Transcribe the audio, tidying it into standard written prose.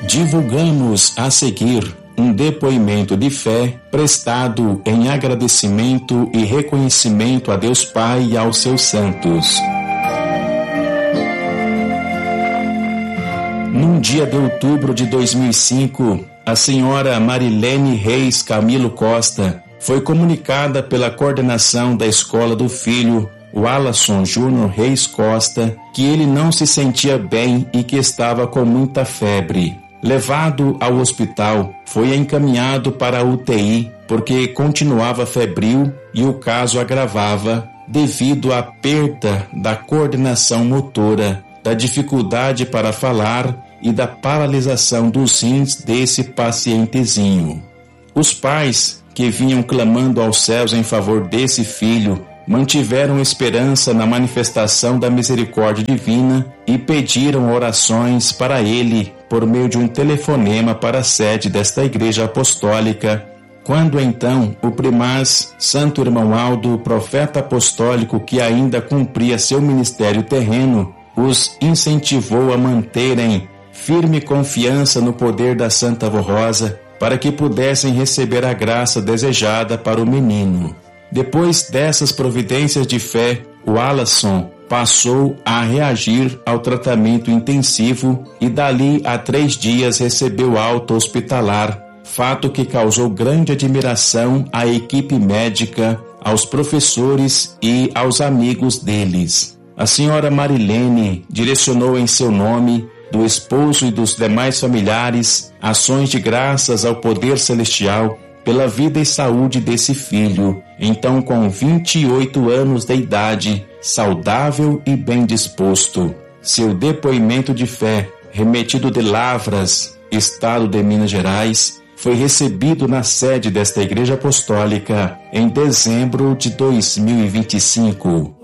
Divulgamos a seguir um depoimento de fé prestado em agradecimento e reconhecimento a Deus Pai e aos seus santos. Num dia de outubro de 2005, a senhora Marilene Reis Camilo Costa foi comunicada pela coordenação da escola do filho, Wallason Júnior Reis Costa, que ele não se sentia bem e que estava com muita febre. Levado ao hospital, foi encaminhado para a UTI porque continuava febril e o caso agravava devido à perda da coordenação motora, da dificuldade para falar e da paralisação dos rins desse pacientezinho. Os pais, que vinham clamando aos céus em favor desse filho, mantiveram esperança na manifestação da misericórdia divina e pediram orações para ele por meio de um telefonema para a sede desta igreja apostólica. Quando então o primaz Santo Irmão Aldo, profeta apostólico que ainda cumpria seu ministério terreno, os incentivou a manterem firme confiança no poder da Santa Avó Rosa para que pudessem receber a graça desejada para o menino. Depois dessas providências de fé, o Wallason passou a reagir ao tratamento intensivo e dali a 3 dias recebeu alta hospitalar, fato que causou grande admiração à equipe médica, aos professores e aos amigos deles. A senhora Marilene direcionou em seu nome, do esposo e dos demais familiares, ações de graças ao poder celestial pela vida e saúde desse filho, então com 28 anos de idade, saudável e bem disposto. Seu depoimento de fé, remetido de Lavras, estado de Minas Gerais, foi recebido na sede desta igreja apostólica em dezembro de 2025.